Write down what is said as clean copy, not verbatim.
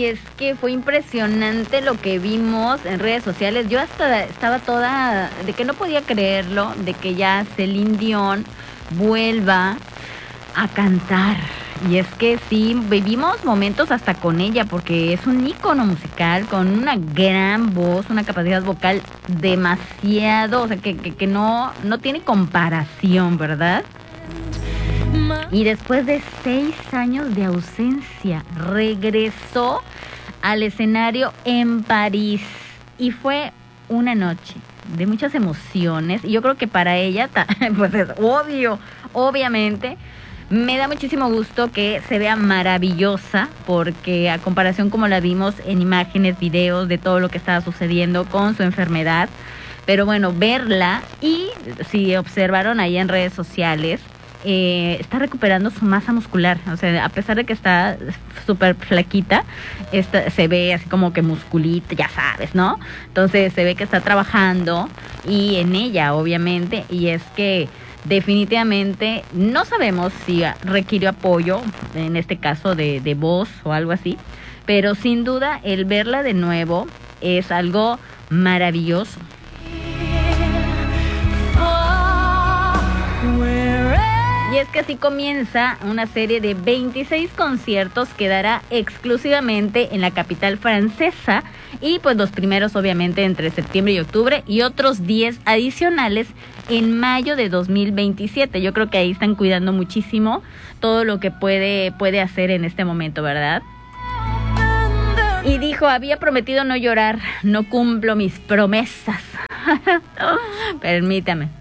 es que fue impresionante lo que vimos en redes sociales. Yo hasta estaba toda de que no podía creerlo, de que ya Celine Dion vuelva a cantar. Y es que sí, vivimos momentos hasta con ella, porque es un ícono musical con una gran voz, una capacidad vocal demasiado, o sea, que no tiene comparación, ¿verdad? Y después de 6 años de ausencia, regresó al escenario en París. Y fue una noche de muchas emociones. Y yo creo que para ella, pues es obvio, obviamente. Me da muchísimo gusto que se vea maravillosa, porque a comparación como la vimos en imágenes, videos de todo lo que estaba sucediendo con su enfermedad. Pero bueno, verla, y si observaron ahí en redes sociales, está recuperando su masa muscular. O sea, a pesar de que está súper flaquita, se ve así como que musculita, ya sabes, ¿no? Entonces se ve que está trabajando, y en ella obviamente, y es que definitivamente no sabemos si requiere apoyo, en este caso de voz o algo así, pero sin duda el verla de nuevo es algo maravilloso. Y es que así comienza una serie de 26 conciertos que dará exclusivamente en la capital francesa, y pues los primeros obviamente entre septiembre y octubre, y otros 10 adicionales en mayo de 2027. Yo creo que ahí están cuidando muchísimo todo lo que puede hacer en este momento, ¿verdad? Y dijo, había prometido no llorar, no cumplo mis promesas. Permítame.